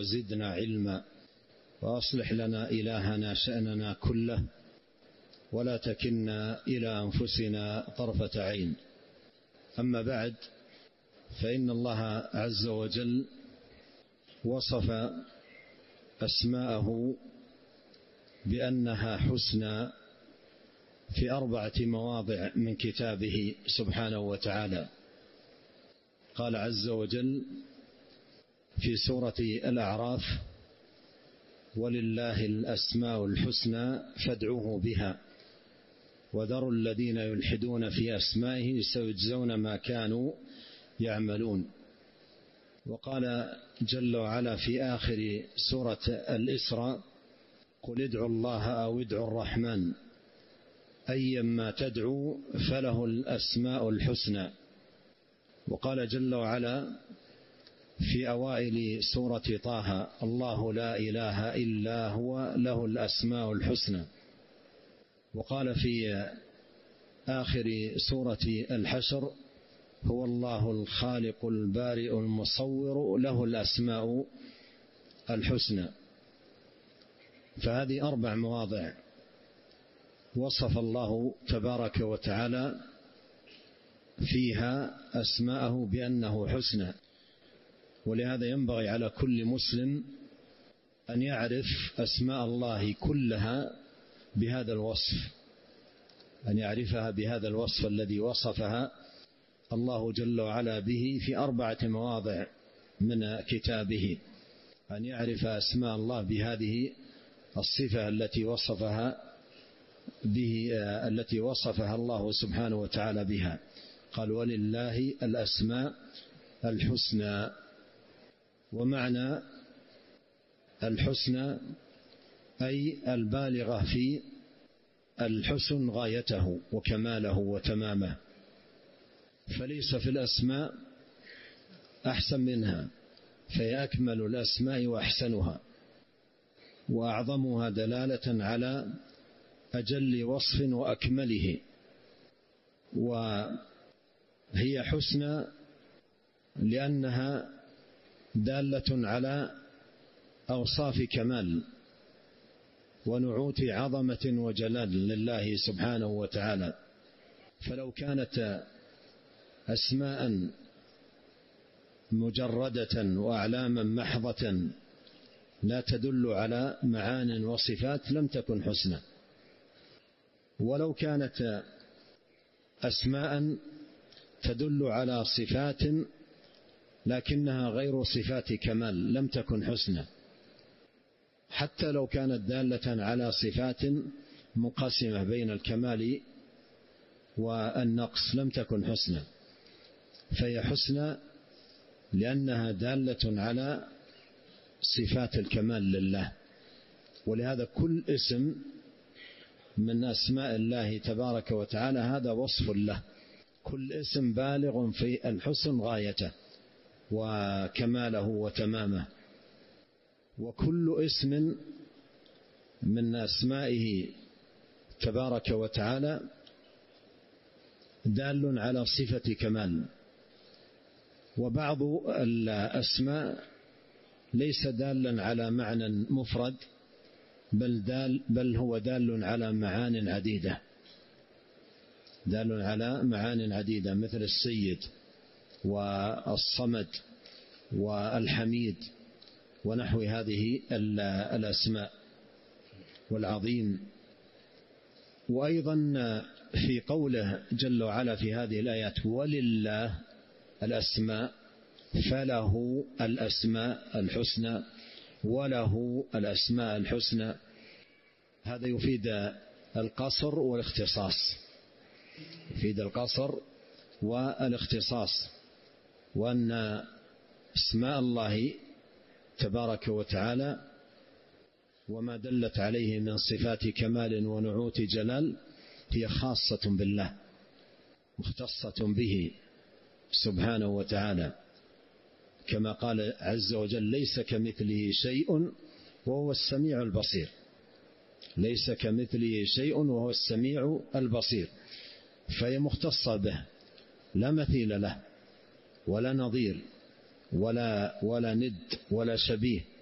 وزدنا علما، وأصلح لنا إلهنا شأننا كله، ولا تكلنا إلى أنفسنا طرفة عين. أما بعد، فإن الله عز وجل وصف أسماءه بأنها حسنى في 4 مواضع من كتابه سبحانه وتعالى. قال عز وجل في سورة الأعراف: ولله الأسماء الحسنى فادعوه بها وذروا الذين يلحدون في أسمائه سيجزون ما كانوا يعملون. وقال جل وعلا في آخر سورة الإسراء: قل ادعوا الله أو ادعوا الرحمن أيما تدعوا فله الأسماء الحسنى. وقال جل وعلا في أوائل سورة طه: الله لا إله إلا هو له الأسماء الحسنى. وقال في آخر سورة الحشر: هو الله الخالق البارئ المصور له الأسماء الحسنى. فهذه 4 مواضع وصف الله تبارك وتعالى فيها أسماءه بأنه حسنى. ولهذا ينبغي على كل مسلم أن يعرف أسماء الله كلها بهذا الوصف، أن يعرفها بهذا الوصف الذي وصفها الله جل وعلا به في 4 مواضع من كتابه، أن يعرف أسماء الله بهذه الصفة التي وصفها الله سبحانه وتعالى بها. قال: ولله الأسماء الحسنى. ومعنى الحسنى أي البالغة في الحسن غايته وكماله وتمامه، فليس في الأسماء أحسن منها، فهي أكمل الأسماء وأحسنها وأعظمها دلالة على أجل وصف وأكمله. وهي حسنى لأنها دالة على أوصاف كمال ونعوت عظمة وجلال لله سبحانه وتعالى. فلو كانت أسماء مجردة وأعلاما محضة لا تدل على معان وصفات لم تكن حسنى. ولو كانت أسماء تدل على صفات لكنها غير صفات كمال لم تكن حسنى. حتى لو كانت دالة على صفات منقسمة بين الكمال والنقص لم تكن حسنى. فهي حسنى لأنها دالة على صفات الكمال لله. ولهذا كل اسم من أسماء الله تبارك وتعالى هذا وصف له، كل اسم بالغ في الحسن غايته وكماله وتمامه. وكل اسم من أسمائه تبارك وتعالى دال على صفة كمال. وبعض الأسماء ليس دالا على معنى مفرد بل هو دال على معان عديدة، دال على معان عديدة، مثل السيد والصمد والحميد ونحو هذه الأسماء والعظيم. وأيضا في قوله جل وعلا في هذه الآيات: ولله الأسماء فله الأسماء الحسنى وله الأسماء الحسنى، هذا يفيد القصر والاختصاص، يفيد القصر والاختصاص، وأن اسماء الله تبارك وتعالى وما دلت عليه من صفات كمال ونعوت جلال هي خاصة بالله مختصة به سبحانه وتعالى، كما قال عز وجل: ليس كمثله شيء وهو السميع البصير. ليس كمثله شيء وهو السميع البصير، فهي مختصة به، لا مثيل له ولا نظير ولا ند ولا شبيه